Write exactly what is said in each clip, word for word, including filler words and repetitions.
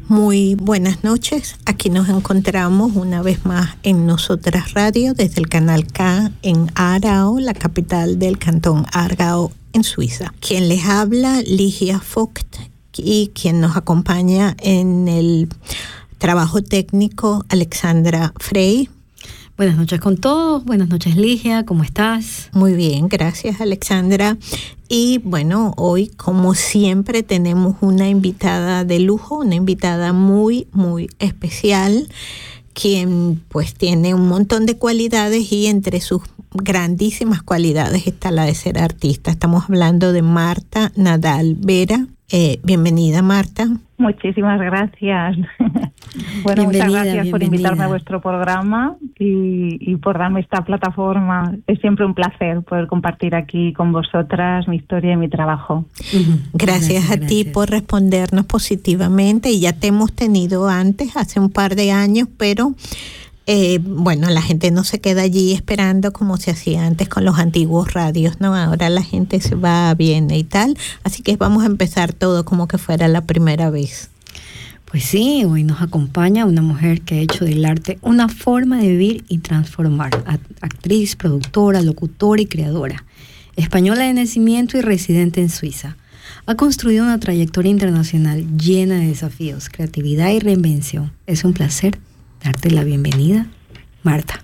Muy buenas noches. Aquí nos encontramos una vez más en Nosotras Radio desde el canal K en Aarau, la capital del cantón Aargau en Suiza. Quien les habla, Ligia Vogt, y quien nos acompaña en el trabajo técnico, Alexandra Frey. Buenas noches con todos, buenas noches Ligia, ¿cómo estás? Muy bien, gracias Alexandra. Y bueno, hoy como siempre tenemos una invitada de lujo, una invitada muy, muy especial, quien pues tiene un montón de cualidades y entre sus grandísimas cualidades está la de ser artista. Estamos hablando de Marta Nadal Vera. Eh, bienvenida Marta. Muchísimas gracias. Bueno, bienvenida, muchas gracias bienvenida. por invitarme a vuestro programa y, y por darme esta plataforma. Es siempre un placer poder compartir aquí con vosotras mi historia y mi trabajo. Uh-huh. Gracias, gracias a gracias. ti por respondernos positivamente. Y ya te hemos tenido antes, hace un par de años, pero eh, bueno, la gente no se queda allí esperando como se hacía antes con los antiguos radios, ¿no? Ahora la gente se va, viene y tal. Así que vamos a empezar todo como que fuera la primera vez. Pues sí, hoy nos acompaña una mujer que ha hecho del arte una forma de vivir y transformar. Actriz, productora, locutora y creadora. Española de nacimiento y residente en Suiza. Ha construido una trayectoria internacional llena de desafíos, creatividad y reinvención. Es un placer darte la bienvenida, Marta.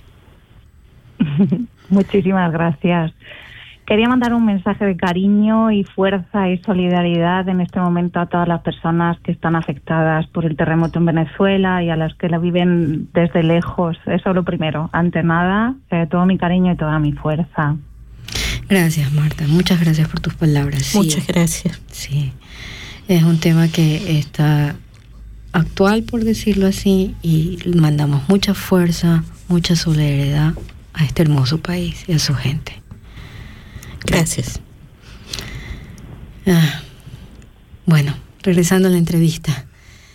Muchísimas gracias. Quería mandar un mensaje de cariño y fuerza y solidaridad en este momento a todas las personas que están afectadas por el terremoto en Venezuela y a las que la viven desde lejos. Eso es lo primero. Ante nada, eh, todo mi cariño y toda mi fuerza. Gracias, Marta. Muchas gracias por tus palabras. Sí, Muchas gracias. Sí, es un tema que está actual, por decirlo así, y mandamos mucha fuerza, mucha solidaridad a este hermoso país y a su gente. Gracias. Ah, bueno, regresando a la entrevista.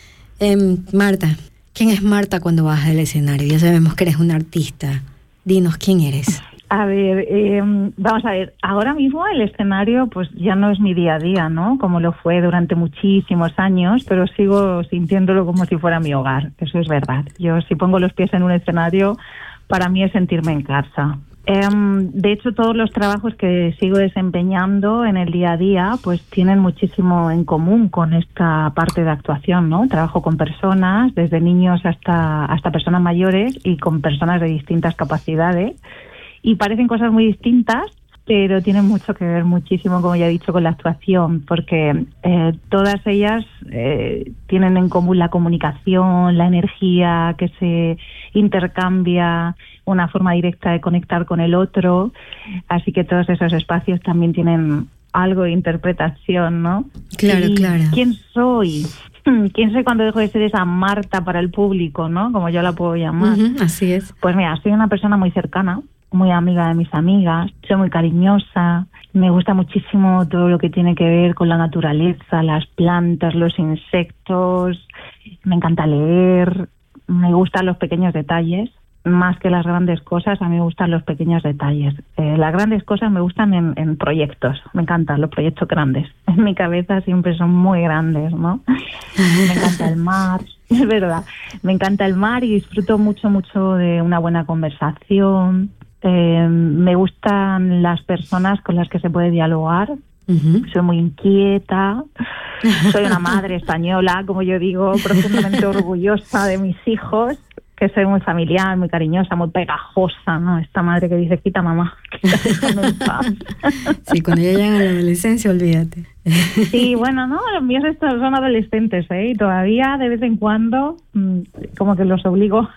Eh, Marta, ¿quién es Marta cuando bajas del escenario? Ya sabemos que eres una artista. Dinos, ¿quién eres? A ver, eh, vamos a ver, ahora mismo el escenario pues ya no es mi día a día, ¿no? Como lo fue durante muchísimos años, pero sigo sintiéndolo como si fuera mi hogar, eso es verdad. Yo si pongo los pies en un escenario, para mí es sentirme en casa. Um, de hecho, todos los trabajos que sigo desempeñando en el día a día pues tienen muchísimo en común con esta parte de actuación, ¿no? Trabajo con personas, desde niños hasta, hasta personas mayores y con personas de distintas capacidades. Y parecen cosas muy distintas, pero tienen mucho que ver, muchísimo, como ya he dicho, con la actuación, porque eh, todas ellas eh, tienen en común la comunicación, la energía que se intercambia, una forma directa de conectar con el otro, así que todos esos espacios también tienen algo de interpretación, ¿no? Claro, y claro. ¿Quién soy? ¿Quién soy cuando dejo de ser esa Marta para el público, ¿no? Como yo la puedo llamar. Uh-huh, así es. Pues mira, soy una persona muy cercana, muy amiga de mis amigas, soy muy cariñosa, me gusta muchísimo todo lo que tiene que ver con la naturaleza, las plantas, los insectos, me encanta leer, me gustan los pequeños detalles, más que las grandes cosas, a mí me gustan los pequeños detalles. Eh, las grandes cosas me gustan en, en proyectos, me encantan los proyectos grandes. En mi cabeza siempre son muy grandes, ¿no? Me encanta el mar, es verdad, me encanta el mar y disfruto mucho, mucho de una buena conversación. Eh, me gustan las personas con las que se puede dialogar. Uh-huh. Soy muy inquieta, soy una madre española, como yo digo, profundamente orgullosa de mis hijos, que soy muy familiar, muy cariñosa, muy pegajosa, ¿no? Esta madre que dice, quita mamá, quita en paz. Sí, cuando ya llegan a la adolescencia, olvídate. Sí, bueno, no, los míos estos son adolescentes, ¿eh? Y todavía de vez en cuando mmm, como que los obligo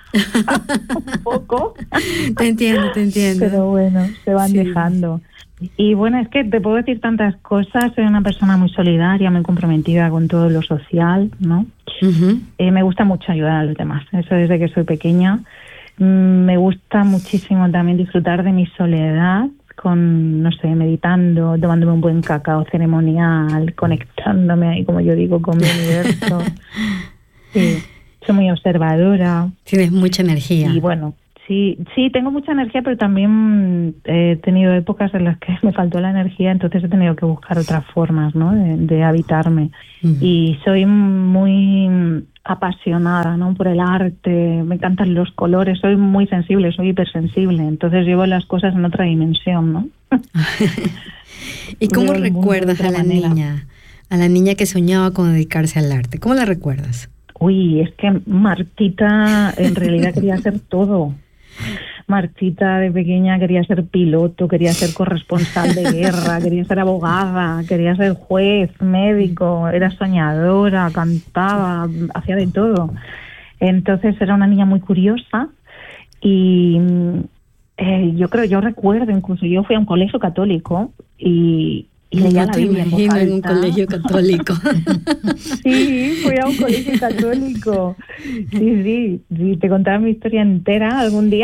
un poco. Te entiendo, te entiendo. Pero bueno, se van sí. dejando. Y bueno, es que te puedo decir tantas cosas. Soy una persona muy solidaria, muy comprometida con todo lo social, ¿no? Uh-huh. Eh, me gusta mucho ayudar a los demás, eso desde que soy pequeña. Mm, me gusta muchísimo también disfrutar de mi soledad, con, no sé, meditando, tomándome un buen cacao ceremonial, conectándome ahí, como yo digo, con mi universo. Sí, soy muy observadora. Tienes mucha energía. Y bueno, sí, sí, sí, tengo mucha energía, pero también he tenido épocas en las que me faltó la energía, entonces he tenido que buscar otras formas, ¿no? de, de habitarme. Uh-huh. Y soy muy apasionada, ¿no? Por el arte, me encantan los colores, soy muy sensible, soy hipersensible, entonces llevo las cosas en otra dimensión, ¿no? ¿Y cómo recuerdas a la manera. niña, a la niña que soñaba con dedicarse al arte? ¿Cómo la recuerdas? Uy, es que Martita en realidad quería hacer todo. Martita de pequeña quería ser piloto, quería ser corresponsal de guerra, quería ser abogada, quería ser juez, médico, era soñadora, cantaba, hacía de todo. Entonces era una niña muy curiosa y eh, yo creo, yo recuerdo, incluso yo fui a un colegio católico y... Y leía no la Biblia en voz alta. En un colegio católico. Sí, fui a un colegio católico. Sí, sí, sí, te contaba mi historia entera algún día.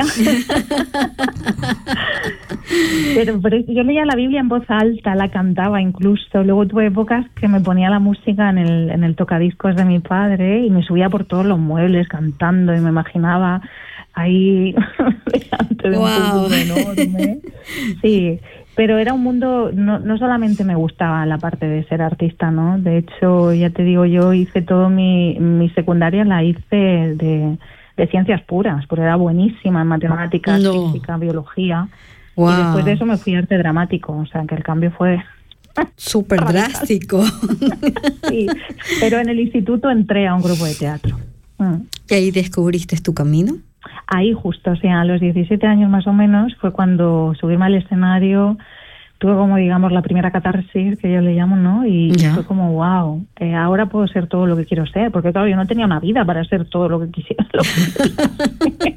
pero, pero yo leía la Biblia en voz alta, la cantaba incluso. Luego tuve épocas que me ponía la música en el, en el tocadiscos de mi padre y me subía por todos los muebles cantando y me imaginaba ahí delante de wow. un público enorme. Sí. Pero era un mundo, no, no solamente me gustaba la parte de ser artista, ¿no? De hecho, ya te digo, yo hice todo mi, mi secundaria, la hice de, de ciencias puras, porque era buenísima en matemáticas, no. física, biología. Wow. Y después de eso me fui a arte dramático, o sea, que el cambio fue... súper drástico. Sí, pero en el instituto entré a un grupo de teatro. Mm. ¿Y ahí descubriste tu camino? Ahí justo, o sea, a los diecisiete años más o menos fue cuando subirme al escenario, tuve como, digamos, la primera catarsis, que yo le llamo, ¿no? Y ¿Ya? Fue como, wow, eh, ahora puedo ser todo lo que quiero ser, porque claro, yo no tenía una vida para ser todo lo que quisiera. Lo que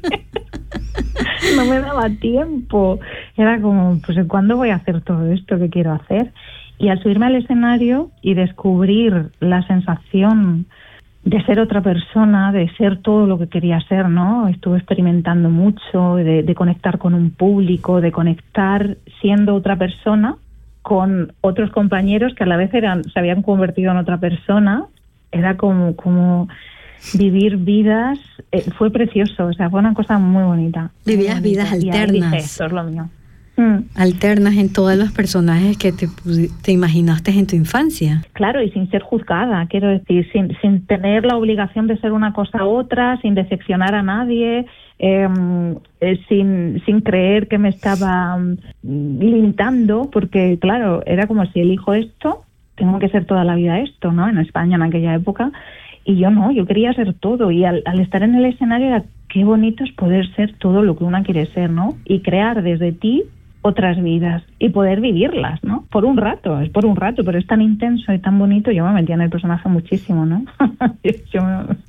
no me daba tiempo. Era como, pues, ¿cuándo voy a hacer todo esto que quiero hacer? Y al subirme al escenario y descubrir la sensación de ser otra persona, de ser todo lo que quería ser, ¿no? Estuve experimentando mucho, de, de conectar con un público, de conectar siendo otra persona con otros compañeros que a la vez eran, se habían convertido en otra persona. Era como, como vivir vidas, eh, fue precioso, o sea, fue una cosa muy bonita. Vivías muy vidas bonita. alternas. Y dije, esto es lo mío. Alternas en todos los personajes que te, te imaginaste en tu infancia. Claro, y sin ser juzgada, quiero decir, sin, sin tener la obligación de ser una cosa u otra, sin decepcionar a nadie, eh, eh, sin, sin creer que me estaba um, limitando, porque claro, era como si elijo esto, tengo que ser toda la vida esto, ¿no? En España en aquella época, y yo no, yo quería ser todo, y al, al estar en el escenario era qué bonito es poder ser todo lo que una quiere ser, ¿no? Y crear desde ti otras vidas y poder vivirlas, ¿no? Por un rato, es por un rato, pero es tan intenso y tan bonito. Yo me metía en el personaje muchísimo, ¿no? yo, yo,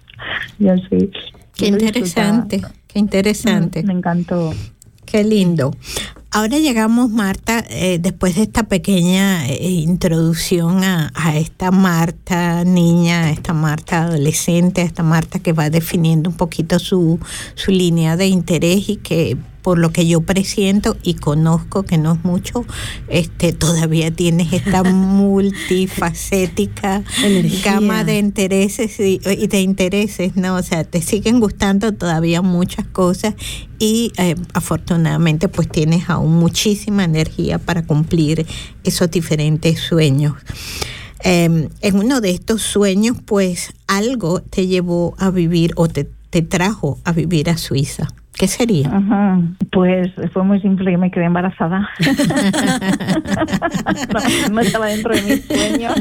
yo sí. Qué interesante, qué interesante. Mm, me encantó. Qué lindo. Ahora llegamos, Marta, eh, después de esta pequeña eh, introducción a, a esta Marta niña, a esta Marta adolescente, a esta Marta que va definiendo un poquito su, su línea de interés y que por lo que yo presiento y conozco, que no es mucho, este todavía tienes esta multifacética energía, gama de intereses y, y de intereses, ¿no? O sea, te siguen gustando todavía muchas cosas y eh, afortunadamente pues tienes aún muchísima energía para cumplir esos diferentes sueños. Eh, en uno de estos sueños, pues algo te llevó a vivir o te, te trajo a vivir a Suiza. ¿Qué sería? Ajá. Pues fue muy simple, me quedé embarazada. no, no estaba dentro de mis sueños.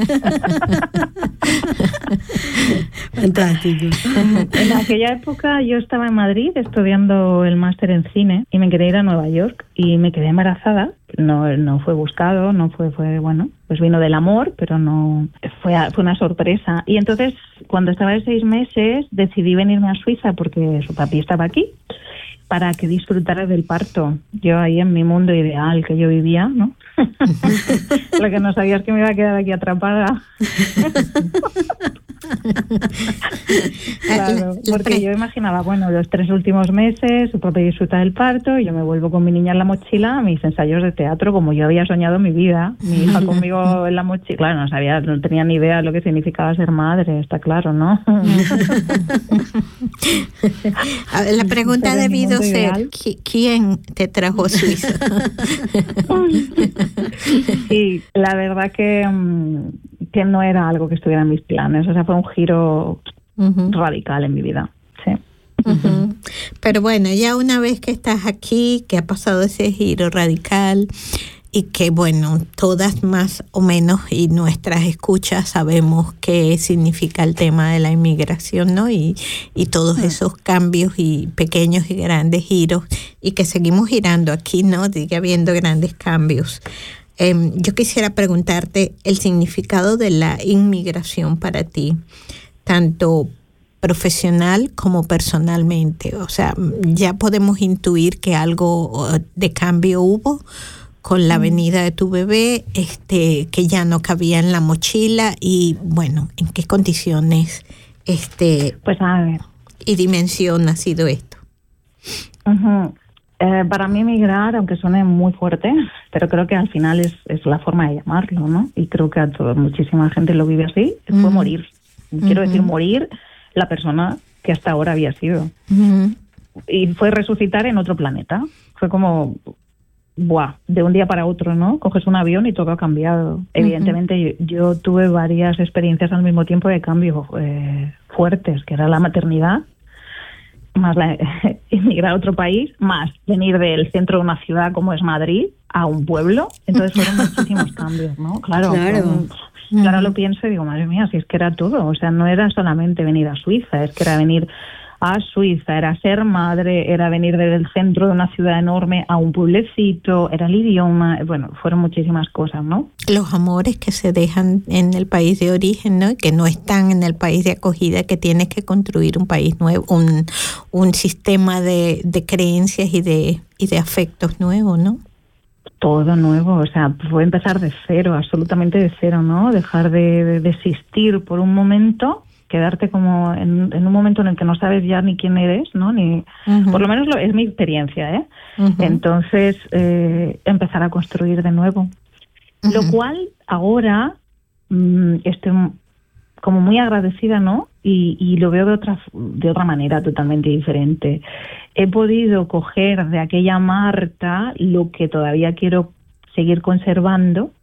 Fantástico. En aquella época yo estaba en Madrid estudiando el máster en cine y me quería ir a Nueva York y me quedé embarazada. No, no fue buscado, no fue, fue bueno, pues vino del amor, pero no fue, fue una sorpresa. Y entonces, cuando estaba de seis meses, decidí venirme a Suiza porque su papi estaba aquí, para que disfrutara del parto. Yo ahí en mi mundo ideal que yo vivía, ¿no? Lo que no sabía es que me iba a quedar aquí atrapada. Claro, porque yo imaginaba, bueno, los tres últimos meses, su propia disfruta del parto, y yo me vuelvo con mi niña en la mochila a mis ensayos de teatro, como yo había soñado en mi vida. Mi hija conmigo en la mochila, claro, no sabía, no tenía ni idea de lo que significaba ser madre, está claro, ¿no? A ver, la pregunta ha debido ser, ¿quién te trajo a Suiza? Sí, la verdad que, que no era algo que estuviera en mis planes, o sea, fue un giro uh-huh. radical en mi vida, sí. Uh-huh. Pero bueno, ya una vez que estás aquí, que ha pasado ese giro radical y que bueno, todas más o menos y nuestras escuchas sabemos qué significa el tema de la inmigración, ¿no? Y, y todos uh-huh. esos cambios y pequeños y grandes giros, y que seguimos girando aquí, ¿no? Sigue habiendo grandes cambios. Eh, yo quisiera preguntarte el significado de la inmigración para ti, tanto profesional como personalmente. O sea, ya podemos intuir que algo de cambio hubo con la venida de tu bebé, este, que ya no cabía en la mochila, y bueno, ¿en qué condiciones este, pues a ver. y dimensión ha sido esto? Uh-huh. Eh, para mí emigrar, aunque suene muy fuerte, pero creo que al final es, es la forma de llamarlo, ¿no? Y creo que a todo, muchísima gente lo vive así, fue uh-huh. morir. Quiero uh-huh. decir, morir la persona que hasta ahora había sido. Uh-huh. Y fue resucitar en otro planeta. Fue como, buah, de un día para otro, ¿no? Coges un avión y todo ha cambiado. Uh-huh. Evidentemente, yo, yo tuve varias experiencias al mismo tiempo de cambio eh, fuertes, que era la maternidad, más la, emigrar a otro país, más venir del centro de una ciudad como es Madrid a un pueblo. Entonces fueron muchísimos cambios, ¿no? Claro. Claro. Con, y ahora lo pienso y digo, madre mía, si es que era todo. O sea, no era solamente venir a Suiza, es que era venir a Suiza, era ser madre, era venir del centro de una ciudad enorme a un pueblecito, era el idioma, bueno, fueron muchísimas cosas, ¿no? Los amores que se dejan en el país de origen, ¿no? Que no están en el país de acogida, que tienes que construir un país nuevo, un, un sistema de, de creencias y de, y de afectos nuevos, ¿no? Todo nuevo, o sea, fue empezar de cero, absolutamente de cero, ¿no? Dejar de, de, de existir por un momento, quedarte como en, en un momento en el que no sabes ya ni quién eres, ¿no? Ni, uh-huh. Por lo menos lo, es mi experiencia, ¿eh? Uh-huh. Entonces, eh, empezar a construir de nuevo. Uh-huh. Lo cual ahora mmm, estoy como muy agradecida, ¿no? Y, y lo veo de otra, de otra manera totalmente diferente. He podido coger de aquella Marta lo que todavía quiero seguir conservando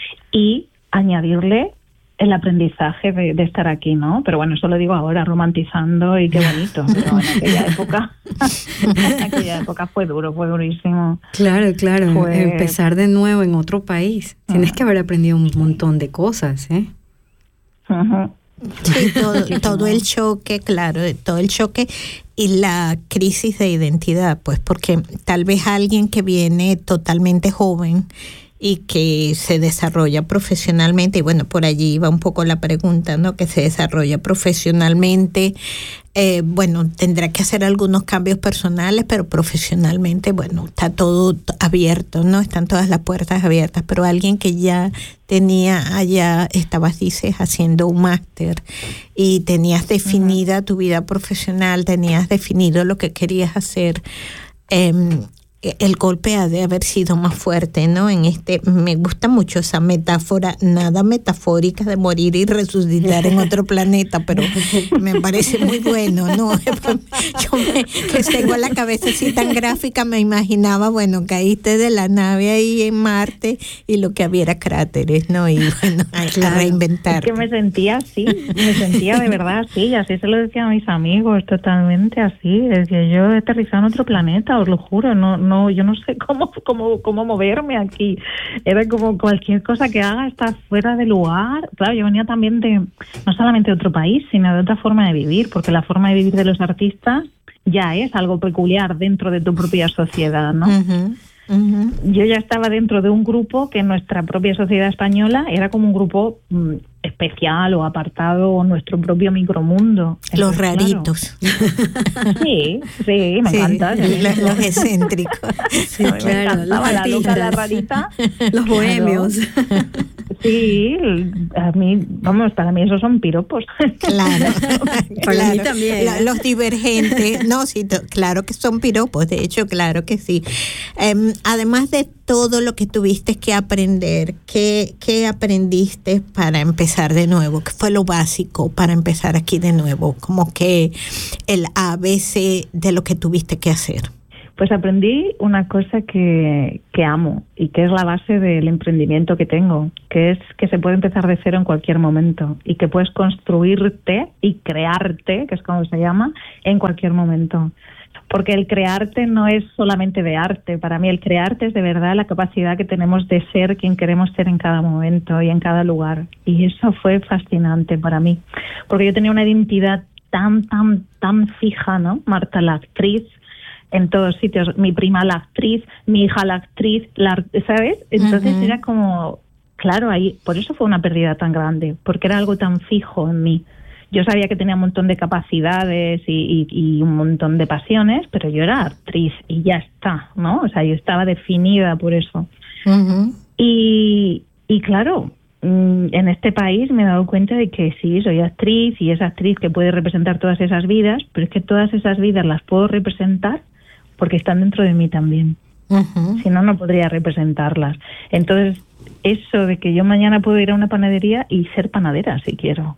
y añadirle el aprendizaje de, de estar aquí, ¿no? Pero bueno, eso lo digo ahora, romantizando, y qué bonito. Pero en aquella época, en aquella época fue duro, fue durísimo. Claro, claro. Fue... Empezar de nuevo en otro país. Uh-huh. Tienes que haber aprendido un montón de cosas, ¿eh? Uh-huh. Sí, todo, todo el choque, claro, todo el choque y la crisis de identidad, pues porque tal vez alguien que viene totalmente joven y que se desarrolla profesionalmente, y bueno, por allí va un poco la pregunta, ¿no? Que se desarrolla profesionalmente, eh, bueno, tendrá que hacer algunos cambios personales, pero profesionalmente, bueno, está todo abierto, ¿no? Están todas las puertas abiertas, pero alguien que ya tenía allá, estabas, dices, haciendo un máster y tenías definida uh-huh. tu vida profesional, tenías definido lo que querías hacer, eh, el golpe ha de haber sido más fuerte, ¿no? En este, me gusta mucho esa metáfora, nada metafórica de morir y resucitar en otro planeta, pero me parece muy bueno, ¿no? Yo me, que tengo la cabeza así tan gráfica, me imaginaba, bueno, caíste de la nave ahí en Marte y lo que había era cráteres, ¿no? Y bueno, hay que reinventar. Es que me sentía así, me sentía de verdad así, y así se lo decía a mis amigos, totalmente así. Decía, yo he aterrizado en otro planeta, os lo juro, no no, yo no sé cómo, cómo, cómo moverme aquí. Era como cualquier cosa que haga está fuera de lugar. Claro, yo venía también de, no solamente de otro país, sino de otra forma de vivir, porque la forma de vivir de los artistas ya es algo peculiar dentro de tu propia sociedad, ¿no? Uh-huh. Uh-huh. Yo ya estaba dentro de un grupo que en nuestra propia sociedad española era como un grupo especial o apartado o nuestro propio micromundo. Los Entonces, raritos. Claro. Sí, sí, me sí, encanta. Los, los excéntricos. Sí, me claro, encantaba la loca, la rarita. Los bohemios. Claro. Sí, a mí, vamos, para mí esos son piropos. Claro, para claro. mí también. La, los divergentes, no, sí, to, claro que son piropos, de hecho, claro que sí. Um, además de todo lo que tuviste que aprender, ¿qué, qué aprendiste para empezar de nuevo? ¿Qué fue lo básico para empezar aquí de nuevo? Como que el A B C de lo que tuviste que hacer. Pues aprendí una cosa que, que amo y que es la base del emprendimiento que tengo, que es que se puede empezar de cero en cualquier momento y que puedes construirte y crearte, que es como se llama, en cualquier momento. Porque el crearte no es solamente de arte. Para mí el crearte es de verdad la capacidad que tenemos de ser quien queremos ser en cada momento y en cada lugar. Y eso fue fascinante para mí. Porque yo tenía una identidad tan, tan, tan fija, ¿no? Marta la actriz, en todos sitios, mi prima la actriz, mi hija la actriz, la, ¿sabes? Entonces uh-huh. era como, claro, ahí, por eso fue una pérdida tan grande, porque era algo tan fijo en mí. Yo sabía que tenía un montón de capacidades y, y, y un montón de pasiones, pero yo era actriz y ya está, ¿no? O sea, yo estaba definida por eso. Uh-huh. Y, y claro, en este país me he dado cuenta de que sí, soy actriz y es actriz que puede representar todas esas vidas, pero es que todas esas vidas las puedo representar porque están dentro de mí también. Uh-huh. Si no, no podría representarlas. Entonces, eso de que yo mañana puedo ir a una panadería y ser panadera si quiero.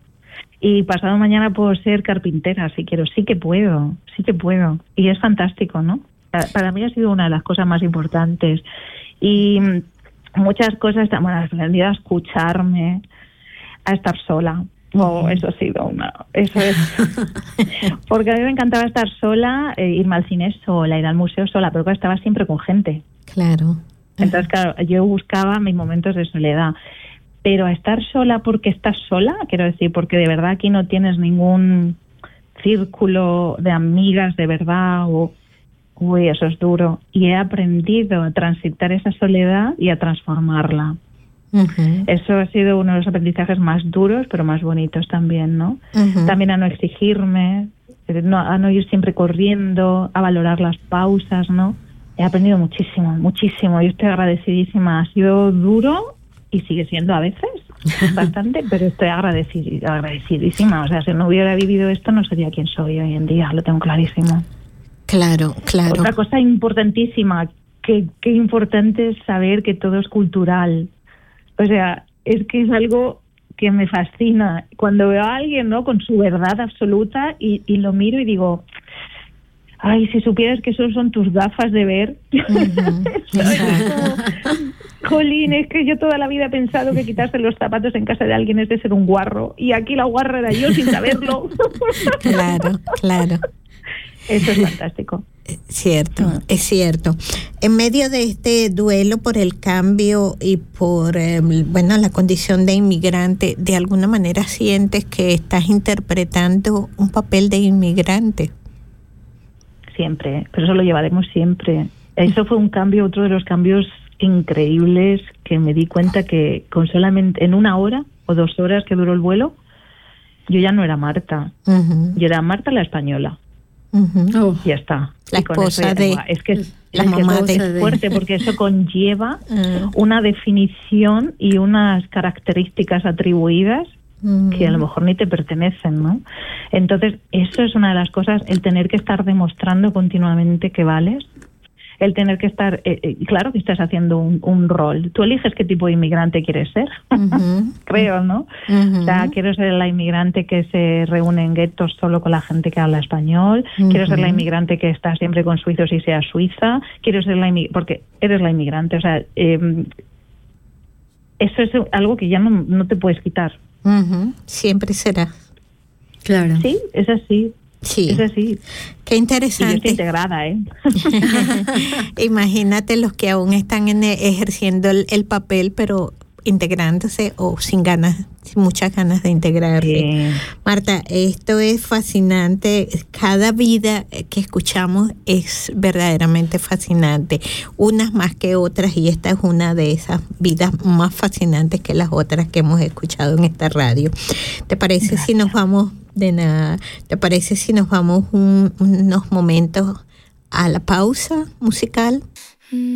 Y pasado mañana puedo ser carpintera si quiero. Sí que puedo, sí que puedo. Y es fantástico, ¿no? Para mí ha sido una de las cosas más importantes. Y muchas cosas, bueno, he aprendido a escucharme, a estar sola. Oh, eso ha sido una... Eso es... Porque a mí me encantaba estar sola, eh, irme al cine sola, ir al museo sola, pero estaba siempre con gente. Claro. Entonces, claro, yo buscaba mis momentos de soledad. Pero a estar sola porque estás sola, quiero decir, porque de verdad aquí no tienes ningún círculo de amigas de verdad, o... Uy, eso es duro. Y he aprendido a transitar esa soledad y a transformarla. Uh-huh. Eso ha sido uno de los aprendizajes más duros, pero más bonitos también, ¿no? Uh-huh. También a no exigirme, no, a no ir siempre corriendo, a valorar las pausas, ¿no? He aprendido muchísimo, muchísimo. Yo estoy agradecidísima. Ha sido duro y sigue siendo a veces bastante, pero estoy agradecid, agradecidísima. O sea, si no hubiera vivido esto, no sería quien soy hoy en día, lo tengo clarísimo. Claro, claro. Otra cosa importantísima, que, que importante es saber que todo es cultural. O sea, es que es algo que me fascina. Cuando veo a alguien, ¿no?, con su verdad absoluta y, y lo miro y digo, ay, si supieras que eso son tus gafas de ver. Uh-huh. Jolín, es que yo toda la vida he pensado que quitarse los zapatos en casa de alguien es de ser un guarro. Y aquí la guarra era yo sin saberlo. Claro, claro. Eso es fantástico. Cierto, uh-huh. Es cierto. En medio de este duelo por el cambio y por, eh, bueno, la condición de inmigrante, ¿de alguna manera sientes que estás interpretando un papel de inmigrante? Siempre, pero eso lo llevaremos siempre. Eso fue un cambio, otro de los cambios increíbles que me di cuenta que con solamente en una hora o dos horas que duró el vuelo, yo ya no era Marta. Uh-huh. Yo era Marta la española. Uh-huh. Oh, ya está. La esposa de... Es que, la es, mamá que de... es fuerte porque eso conlleva uh-huh. una definición y unas características atribuidas uh-huh. que a lo mejor ni te pertenecen, ¿no? Entonces, eso es una de las cosas, el tener que estar demostrando continuamente que vales, el tener que estar, eh, eh, claro que estás haciendo un, un rol. Tú eliges qué tipo de inmigrante quieres ser, uh-huh. creo, ¿no? Uh-huh. O sea, quiero ser la inmigrante que se reúne en guetos solo con la gente que habla español, uh-huh. quiero ser la inmigrante que está siempre con suizos y sea suiza, quiero ser la inmigrante, porque eres la inmigrante, o sea, eh, eso es algo que ya no, no te puedes quitar. Uh-huh. Siempre será. Claro. Sí, es así. Sí. Es así. Qué interesante. Y yo estoy integrada, ¿eh? Imagínate los que aún están en, ejerciendo el, el papel, pero integrándose o sin ganas, sin muchas ganas de integrarse. Sí. Marta, esto es fascinante. Cada vida que escuchamos es verdaderamente fascinante, unas más que otras, y esta es una de esas vidas más fascinantes que las otras que hemos escuchado en esta radio. ¿Te parece Gracias. si nos vamos de nada? ¿Te parece si nos vamos un, unos momentos a la pausa musical?